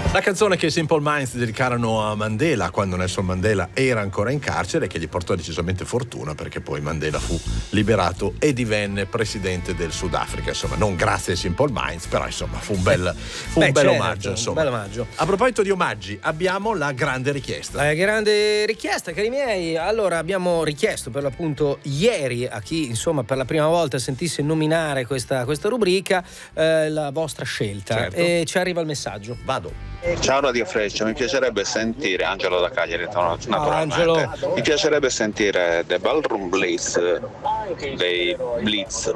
La canzone che i Simple Minds dedicarono a Mandela quando Nelson Mandela era ancora in carcere, che gli portò decisamente fortuna, perché poi Mandela fu liberato e divenne presidente del Sudafrica. Insomma, non grazie ai Simple Minds, però insomma fu un bel certo, omaggio. Insomma. Un bel omaggio. A proposito di omaggi, abbiamo la grande richiesta. La grande richiesta, cari miei. Allora, abbiamo richiesto per l'appunto ieri a chi insomma per la prima volta sentisse nominare questa rubrica la vostra scelta. Certo. E ci arriva il messaggio. Vado. Ciao Radio Freccia, mi piacerebbe sentire Angelo da Cagliari, naturalmente. Angelo. Mi piacerebbe sentire The Ballroom Blitz dei Blitz.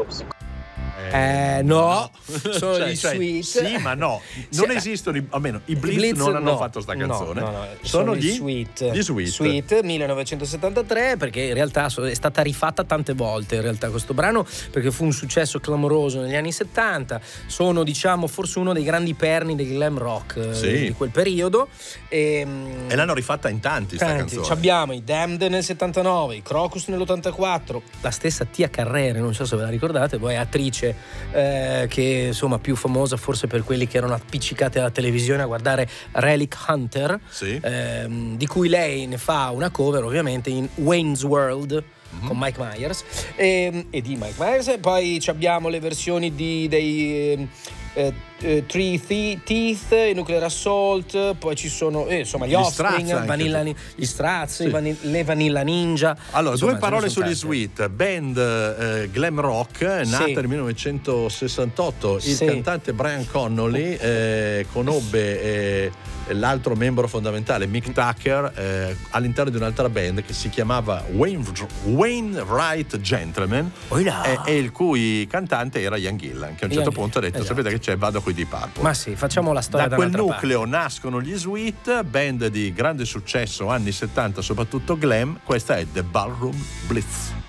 No, sono gli Sweet. Sì, ma no, non esistono, almeno i Blitz non hanno fatto sta canzone. No. Sono gli Sweet. Gli Sweet 1973, perché in realtà è stata rifatta tante volte in realtà questo brano, perché fu un successo clamoroso negli anni 70. Sono, diciamo, forse uno dei grandi perni del glam rock di quel periodo. E l'hanno rifatta in tanti sta canzone. Abbiamo i Damned nel 79, i Crocus nell'84, la stessa Tia Carrere, non so se ve la ricordate, poi è attrice che insomma più famosa forse per quelli che erano appiccicati alla televisione a guardare Relic Hunter, di cui lei ne fa una cover ovviamente in Wayne's World con Mike Myers e di Mike Myers. Poi abbiamo le versioni dei Three Teeth, i Nuclear Assault, poi ci sono insomma gli Offspring, gli Strazzi, le Vanilla Ninja. Allora, insomma, due parole sugli Sweet, band glam rock nata nel 1968. Il cantante Brian Connolly conobbe l'altro membro fondamentale, Mick Tucker, all'interno di un'altra band che si chiamava Wainwright Gentlemen, e il cui cantante era Ian Gillan, che a un certo punto ha detto: sapete che c'è, vado coi Deep Purple. Ma sì, facciamo la storia da quel nucleo nascono gli Sweet, band di grande successo anni 70, soprattutto glam. Questa è The Ballroom Blitz.